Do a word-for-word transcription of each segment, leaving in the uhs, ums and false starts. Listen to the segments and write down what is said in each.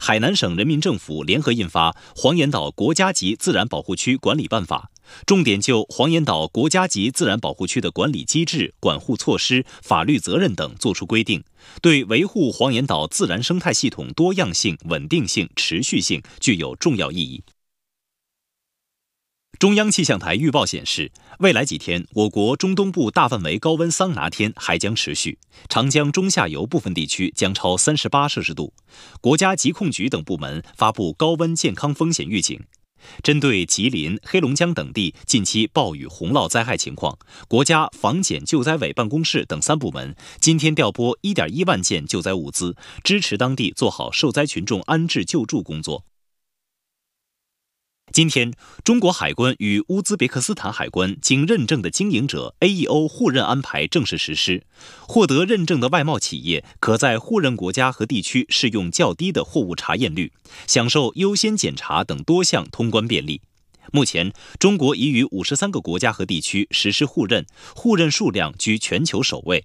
海南省人民政府联合印发《黄岩岛国家级自然保护区管理办法》，重点就黄岩岛国家级自然保护区的管理机制、管护措施、法律责任等作出规定，对维护黄岩岛自然生态系统多样性、稳定性、持续性具有重要意义。中央气象台预报显示，未来几天，我国中东部大范围高温桑拿天还将持续，长江中下游部分地区将超三十八摄氏度。国家疾控局等部门发布高温健康风险预警。针对吉林、黑龙江等地近期暴雨洪涝灾害情况，国家防检救灾委办公室等三部门今天调拨 一点一万件救灾物资，支持当地做好受灾群众安置救助工作。今天，中国海关与乌兹别克斯坦海关经认证的经营者 A E O 互认安排正式实施。获得认证的外贸企业可在互认国家和地区适用较低的货物查验率，享受优先检查等多项通关便利。目前，中国已与五十三个国家和地区实施互认，互认数量居全球首位。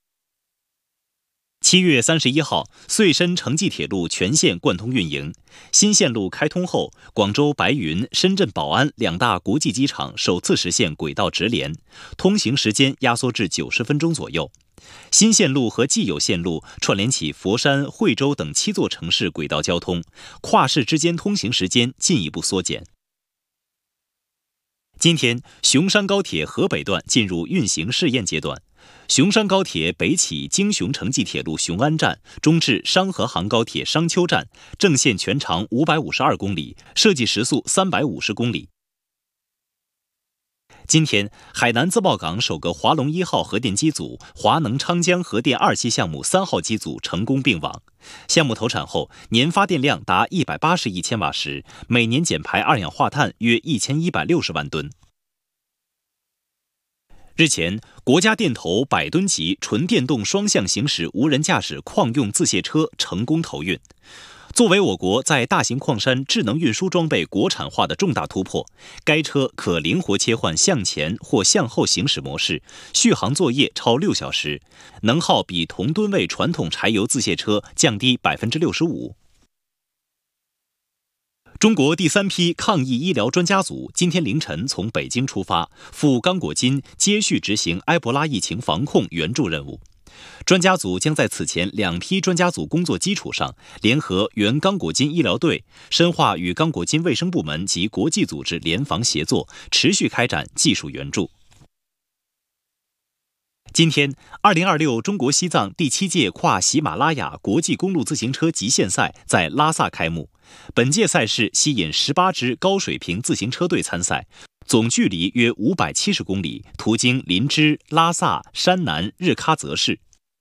七月三十一号，穗深城际铁路全线贯通运营。新线路开通后，广州白云、深圳宝安两大国际机场首次实现轨道直连，通行时间压缩至九十分钟左右。新线路和既有线路串联起佛山、惠州等七座城市轨道交通，跨市之间通行时间进一步缩减。今天，雄山高铁河北段进入运行试验阶段。雄山高铁北起京雄城际铁路雄安站，中至商河杭高铁商丘站，正线全长五百五十二公里，设计时速三百五十公里。今天，海南自贸港首个华龙一号核电机组、华能昌江核电二期项目三号机组成功并网。项目投产后，年发电量达一百八十亿千瓦时，每年减排二氧化碳约一千一百六十万吨。日前，国家电投百吨级纯电动双向行驶无人驾驶矿用自卸车成功投运。作为我国在大型矿山智能运输装备国产化的重大突破，该车可灵活切换向前或向后行驶模式，续航作业超六小时，能耗比同吨位传统柴油自卸车降低 百分之六十五。中国第三批抗疫医疗专家组今天凌晨从北京出发，赴刚果金接续执行埃博拉疫情防控援助任务。专家组将在此前两批专家组工作基础上，联合原刚果金医疗队，深化与刚果金卫生部门及国际组织联防协作，持续开展技术援助。今天，二零二六中国西藏第七届跨喜马拉雅国际公路自行车极限赛在拉萨开幕。本届赛事吸引十八支高水平自行车队参赛，总距离约五百七十公里，途经林芝、拉萨、山南、日喀则市。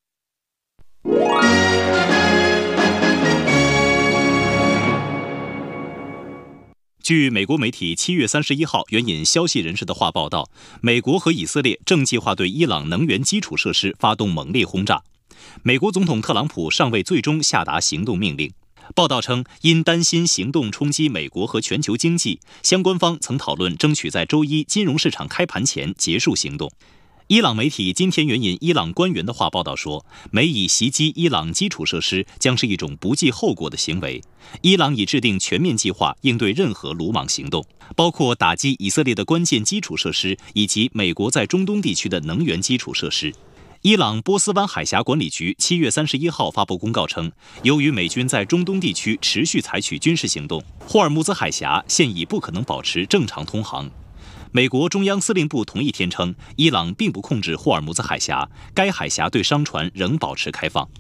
据美国媒体七月三十一号援引消息人士的话报道，美国和以色列正计划对伊朗能源基础设施发动猛烈轰炸。美国总统特朗普尚未最终下达行动命令。报道称，因担心行动冲击美国和全球经济，相关方曾讨论争取在周一金融市场开盘前结束行动。伊朗媒体今天援引伊朗官员的话报道说，美以袭击伊朗基础设施将是一种不计后果的行为。伊朗已制定全面计划应对任何鲁莽行动，包括打击以色列的关键基础设施以及美国在中东地区的能源基础设施。伊朗波斯湾海峡管理局七月三十一号发布公告称，由于美军在中东地区持续采取军事行动，霍尔木兹海峡现已不可能保持正常通航。美国中央司令部同一天称，伊朗并不控制霍尔木兹海峡，该海峡对商船仍保持开放。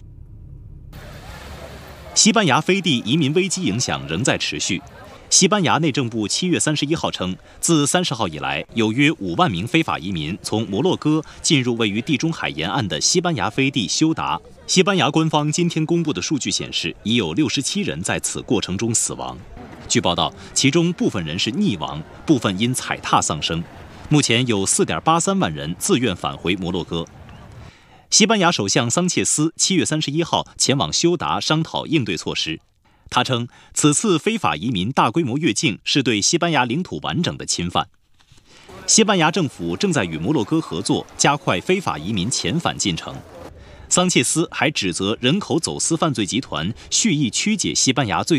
西班牙飞地移民危机影响仍在持续。西班牙内政部七月三十一号称，自三十号以来，有约五万名非法移民从摩洛哥进入位于地中海沿岸的西班牙飞地休达。西班牙官方今天公布的数据显示，已有六十七人在此过程中死亡。据报道，其中部分人是溺亡，部分因踩踏丧生。目前有 四点八三万人自愿返回摩洛哥。西班牙首相桑切斯七月三十一号前往休达商讨应对措施。他称，此次非法移民大规模越境是对西班牙领土完整的侵犯。西班牙政府正在与摩洛哥合作，加快非法移民遣返进程。桑切斯还指责人口走私犯罪集团蓄意曲解西班牙最